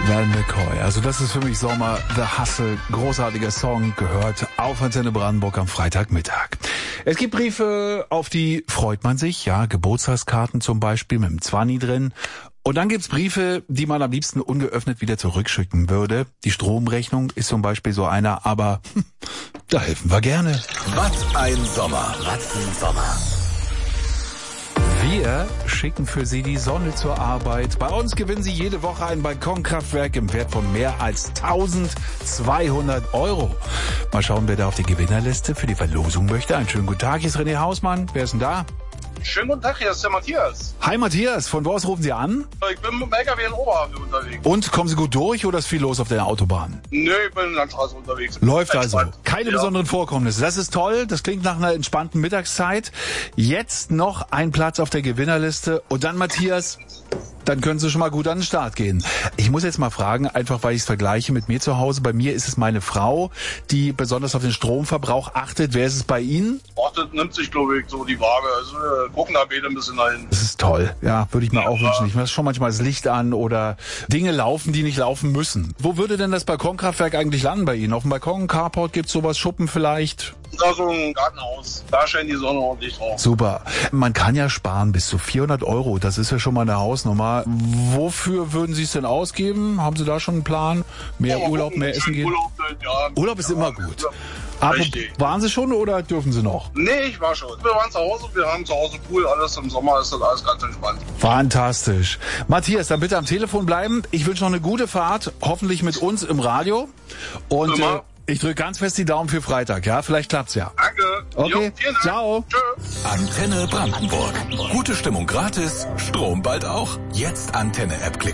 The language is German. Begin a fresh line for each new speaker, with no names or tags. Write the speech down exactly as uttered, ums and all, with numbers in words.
Val McCoy. Also das ist für mich Sommer, The Hustle, großartiger Song, gehört auf Antenne Brandenburg am Freitagmittag. Es gibt Briefe, auf die freut man sich, ja, Geburtstagskarten zum Beispiel mit dem Zwanni drin. Und dann gibt's Briefe, die man am liebsten ungeöffnet wieder zurückschicken würde. Die Stromrechnung ist zum Beispiel so einer, aber hm, da helfen wir gerne.
Was ein Sommer, was ein Sommer.
Wir schicken für Sie die Sonne zur Arbeit. Bei uns gewinnen Sie jede Woche ein Balkonkraftwerk im Wert von mehr als tausendzweihundert Euro. Mal schauen, wer da auf die Gewinnerliste für die Verlosung möchte. Einen schönen guten Tag, hier ist René Hausmann. Wer ist denn da?
Schönen guten Tag, hier ist der Matthias.
Hi Matthias, von wo aus rufen Sie an?
Ich bin mit dem L K W in Oberhavel unterwegs.
Und, kommen Sie gut durch oder ist viel los auf der Autobahn?
Nö, ich bin in der Landstraße unterwegs.
Läuft also.
Entspannt.
Keine
Ja.
besonderen Vorkommnisse. Das ist toll, das klingt nach einer entspannten Mittagszeit. Jetzt noch ein Platz auf der Gewinnerliste und dann Matthias... Dann können Sie schon mal gut an den Start gehen. Ich muss jetzt mal fragen, einfach weil ich es vergleiche mit mir zu Hause. Bei mir ist es meine Frau, die besonders auf den Stromverbrauch achtet. Wer ist es bei Ihnen?
Ach, das nimmt sich, glaube ich, so die Waage. Also wir gucken da beide ein bisschen dahin.
Das ist toll. Ja, würde ich mir
Ja.
auch wünschen. Ich mache schon manchmal das Licht an oder Dinge laufen, die nicht laufen müssen. Wo würde denn das Balkonkraftwerk eigentlich landen bei Ihnen? Auf dem Balkon, Carport, gibt's sowas, Schuppen vielleicht?
Da so ein Gartenhaus. Da scheint die Sonne ordentlich drauf.
Super. Man kann ja sparen bis zu vierhundert Euro. Das ist ja schon mal eine Hausnummer. Wofür würden Sie es denn ausgeben? Haben Sie da schon einen Plan? Mehr
Ja,
Urlaub,
gucken,
mehr essen gehen?
Urlaub, ja.
Urlaub ist
Ja,
immer gut.
ja.
Aber
Richtig.
waren Sie schon oder dürfen Sie noch?
Nee, ich war schon. Wir waren zu Hause, wir haben zu Hause Pool, alles im Sommer ist das alles ganz entspannt.
Fantastisch. Matthias, dann bitte am Telefon bleiben. Ich wünsche noch eine gute Fahrt, hoffentlich mit uns im Radio. Und
Immer.
äh, ich drücke ganz fest die Daumen für Freitag. Ja, vielleicht klappt's ja.
Danke.
Okay,
Jo, vielen Dank.
ciao.
Tschö.
Antenne Brandenburg. Gute Stimmung gratis, Strom bald auch. Jetzt Antenne-App klicken.